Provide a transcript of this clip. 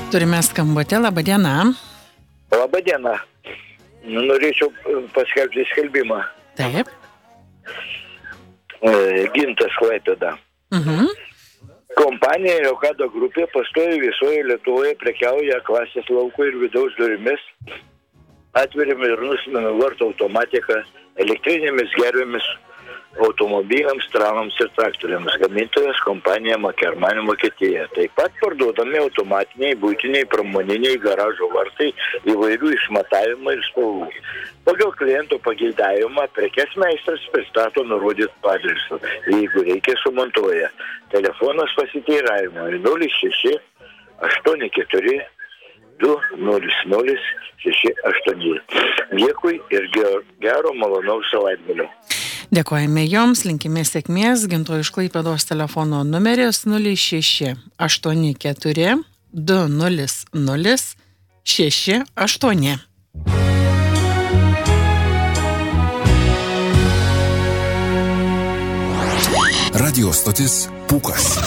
Turime skambutį, laba diena. Labą dieną. Norėčiau paskelbti skelbimą. Taip. Gintas Klaipėda. Kompanija Jokado grupė pastovi visoje Lietuvoje prekiauja klasės lauko ir vidaus durimis, atveriami ir nusimami vartų automatiką, elektrinėmis gervėmis, automobiliams, tramams ir traktoriams. Gamintojas kompanija Makerman Vokietija. Taip pat parduodami automatiniai, buitiniai, pramoniniai garažo vartai įvairių išmatavimų ir spalvų. Pagal kliento pageidavimą prekes meistras pristato nurodytų adresų. Jeigu reikia, sumontuoja. Telefonas pasiteiravimo 06 84 200 68. Dėkui ir gero malonaus savaitgalio. Dėkojame Joms, linkime sėkmės. Ginto iš Klaipėdos telefono numeris 06 84 200 68. Radio stotis Pūkas.